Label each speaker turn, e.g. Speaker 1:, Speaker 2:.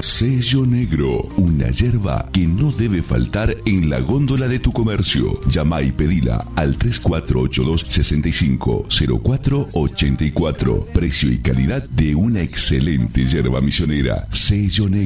Speaker 1: Sello Negro, una yerba que no debe faltar en la góndola de tu comercio. Llama y pedila al 3482-650484. Precio y calidad de una excelente yerba misionera. Sello Negro.